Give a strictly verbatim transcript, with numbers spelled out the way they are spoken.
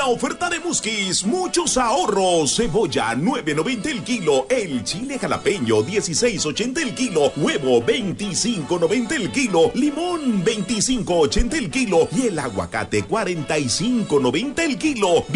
la oferta de Muskis, muchos ahorros. Cebolla nueve noventa el kilo, el chile jalapeño dieciséis ochenta el kilo, huevo veinticinco noventa el kilo, limón veinticinco ochenta el kilo y el aguacate cuarenta y cinco noventa el kilo.